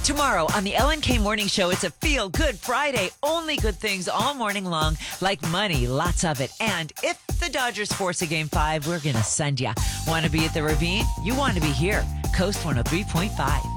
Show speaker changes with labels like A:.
A: Tomorrow on the LNK Morning Show, it's a feel-good Friday. Only good things all morning long, like money, lots of it. And if the Dodgers force a Game 5, we're going to send you. Want to be at the Ravine? You want to be here. Coast 103.5.